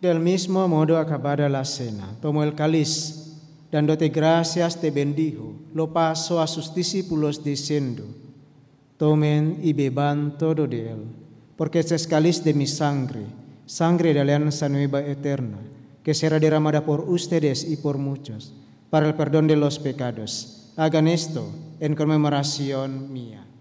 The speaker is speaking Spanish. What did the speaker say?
Del mismo modo, acabada la cena, tomó el cáliz, dándote gracias, te bendijo, lo pasó a sus discípulos diciendo: tomen y beban todo de él, porque este es cáliz de mi sangre, sangre de alianza nueva eterna, que será derramada por ustedes y por muchos, para el perdón de los pecados. Hagan esto en conmemoración mía.